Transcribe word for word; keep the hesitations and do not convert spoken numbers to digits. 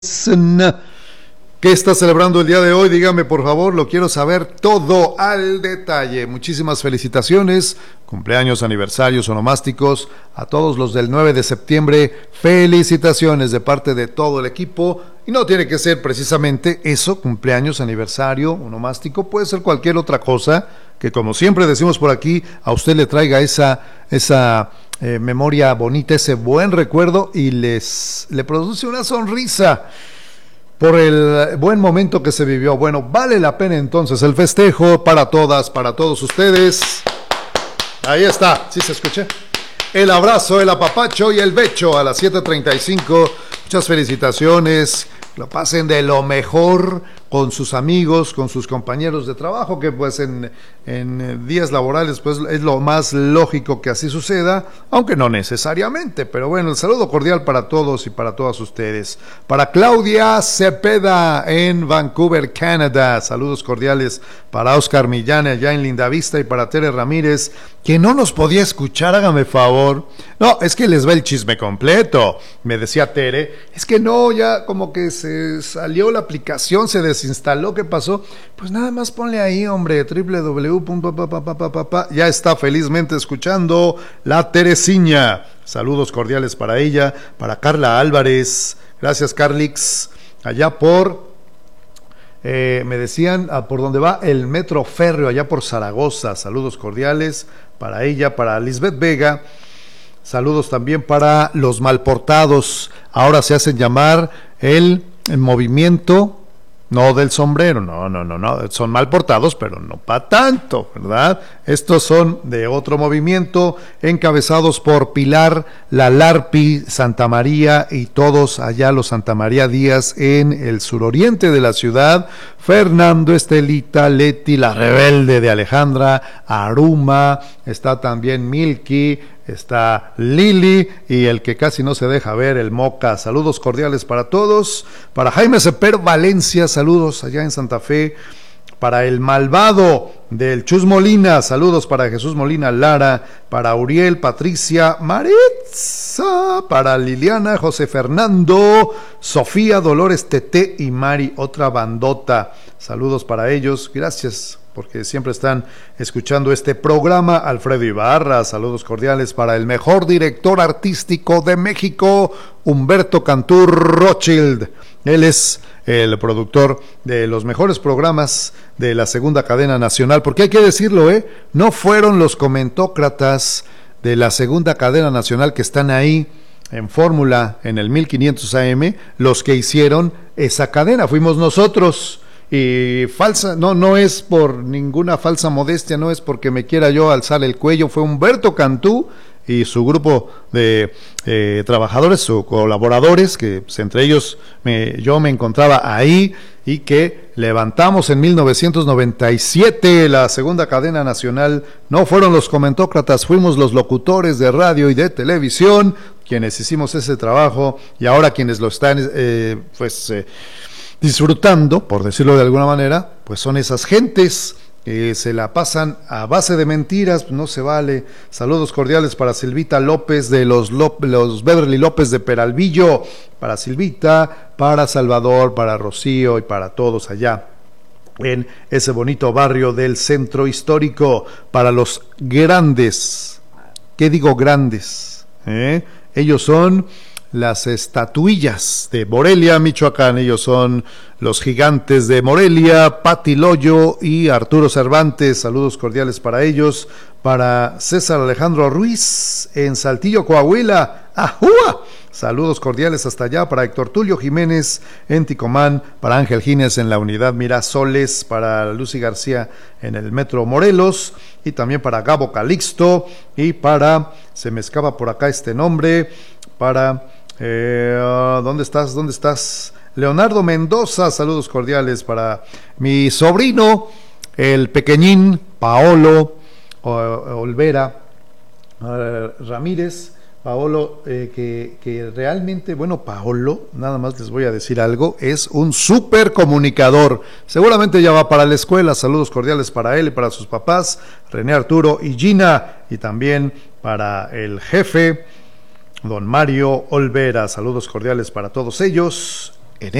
¿Qué está celebrando el día de hoy? Dígame, por favor, lo quiero saber todo al detalle. Muchísimas felicitaciones, cumpleaños, aniversarios, onomásticos, a todos los del nueve de septiembre, felicitaciones de parte de todo el equipo. Y no tiene que ser precisamente eso, cumpleaños, aniversario, onomástico, puede ser cualquier otra cosa que, como siempre decimos por aquí, a usted le traiga esa, esa eh, memoria bonita, ese buen recuerdo y les le produce una sonrisa por el buen momento que se vivió. Bueno, vale la pena entonces el festejo para todas, para todos ustedes. Ahí está, ¿sí se escucha? El abrazo, el apapacho y el becho a las siete treinta y cinco. Muchas felicitaciones, lo pasen de lo mejor con sus amigos, con sus compañeros de trabajo, que pues en, en días laborales pues es lo más lógico que así suceda, aunque no necesariamente, pero bueno, el saludo cordial para todos y para todas ustedes. Para Claudia Cepeda en Vancouver, Canadá, saludos cordiales para Oscar Millán allá en Lindavista y para Tere Ramírez, que no nos podía escuchar, hágame favor. No, es que les va el chisme completo, me decía Tere, es que no, ya como que se salió la aplicación, se desinstaló, ¿qué pasó? Pues nada más ponle ahí, hombre, doble u doble u doble u punto pa, pa, pa, pa, pa, pa. Ya está felizmente escuchando la Teresiña. Saludos cordiales para ella, para Carla Álvarez, gracias Carlix, allá por, eh, me decían, ah, por donde va el metro férreo, allá por Zaragoza, saludos cordiales para ella, para Lisbeth Vega. Saludos también para los malportados, ahora se hacen llamar el, el movimiento, no del sombrero, no, no, no, no, son mal portados, pero no para tanto, ¿verdad? Estos son de otro movimiento, encabezados por Pilar Lalarpi, Santa María y todos allá los Santa María Díaz en el suroriente de la ciudad, Fernando, Estelita, Leti, la rebelde de Alejandra, Aruma, está también Milky, está Lili y el que casi no se deja ver, el Moca. Saludos cordiales para todos. Para Jaime Cepero Valencia, saludos allá en Santa Fe. Para el malvado del Chus Molina, saludos para Jesús Molina Lara, para Uriel, Patricia, Maritza, para Liliana, José Fernando, Sofía, Dolores, Tete y Mari, otra bandota. Saludos para ellos, gracias porque siempre están escuchando este programa. Alfredo Ibarra, saludos cordiales para el mejor director artístico de México, Humberto Cantur Rothschild. Él es el productor de los mejores programas de la segunda cadena nacional, porque hay que decirlo, ¿eh? No fueron los comentócratas de la segunda cadena nacional que están ahí en Fórmula, en el mil quinientos A M, los que hicieron esa cadena, fuimos nosotros. Y falsa, no, no es por ninguna falsa modestia, no es porque me quiera yo alzar el cuello, fue Humberto Cantú y su grupo de eh, trabajadores o colaboradores, que pues, entre ellos me, yo me encontraba ahí, y que levantamos en mil novecientos noventa y siete la segunda cadena nacional. No fueron los comentócratas, fuimos los locutores de radio y de televisión quienes hicimos ese trabajo, y ahora quienes lo están eh, pues eh, disfrutando, por decirlo de alguna manera, pues son esas gentes que se la pasan a base de mentiras, no se vale. Saludos cordiales para Silvita López de los, Lop- los Beverly López de Peralvillo, para Silvita, para Salvador, para Rocío y para todos allá en ese bonito barrio del centro histórico. Para los grandes, ¿qué digo grandes? ¿Eh? Ellos son las estatuillas de Morelia, Michoacán. Ellos son los gigantes de Morelia, Pati Loyo y Arturo Cervantes. Saludos cordiales para ellos. Para César Alejandro Ruiz en Saltillo, Coahuila. ¡Ajúa! Saludos cordiales hasta allá. Para Héctor Tulio Jiménez en Ticomán, para Ángel Gines en la unidad Mirasoles, para Lucy García en el Metro Morelos, y también para Gabo Calixto, y para, se me escapa por acá este nombre, para Eh, ¿dónde estás? ¿Dónde estás? Leonardo Mendoza, saludos cordiales para mi sobrino, el pequeñín Paolo Olvera uh, Ramírez, Paolo, eh, que, que realmente, bueno, Paolo, nada más les voy a decir algo, es un súper comunicador, seguramente ya va para la escuela. Saludos cordiales para él y para sus papás, René, Arturo y Gina, y también para el jefe don Mario Olvera. Saludos cordiales para todos ellos.